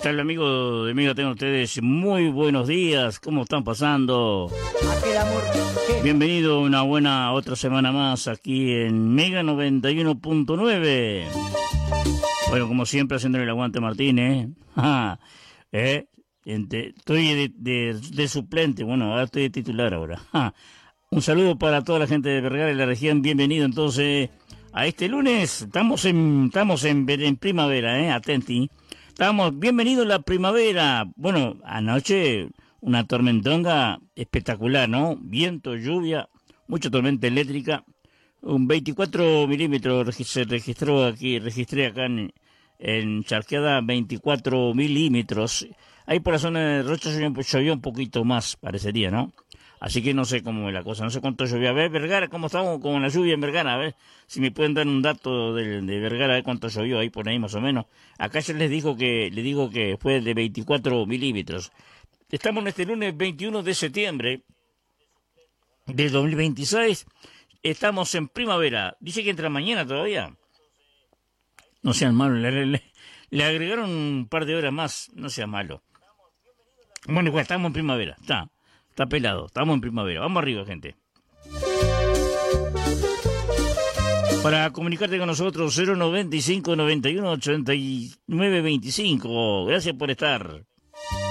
tal, amigo de Mega? Tengan ustedes muy buenos días. ¿Cómo están pasando? Aquel amor que... Bienvenido a una buena otra semana más aquí en Mega 91.9. Bueno, como siempre, haciéndole el aguante a Martín, Estoy de suplente. Bueno, ahora estoy de titular ahora. Un saludo para toda la gente de Vergara y la región. Bienvenido entonces a este lunes. Estamos en primavera, atenti. Bienvenido a la primavera. Bueno, anoche una tormentonga espectacular, ¿no? Viento, lluvia, mucha tormenta eléctrica. Un 24 milímetros registré acá en Charqueada, 24 milímetros. Ahí por la zona de Rocha llovió un poquito más, parecería, ¿no? Así que no sé cómo es la cosa, no sé cuánto llovió. A ver, Vergara, ¿cómo estamos con la lluvia en Vergara? A ver si me pueden dar un dato de Vergara, a ver cuánto llovió ahí por ahí más o menos. Acá ya les digo que fue de 24 milímetros. Estamos en este lunes 21 de septiembre de 2026. Estamos en primavera. Dice que entra mañana todavía. No sean malos, le agregaron un par de horas más, no sea malo. Bueno, igual, estamos en primavera, está pelado, estamos en primavera. Vamos arriba, gente. Para comunicarte con nosotros, 095 91 89 25. Gracias por estar.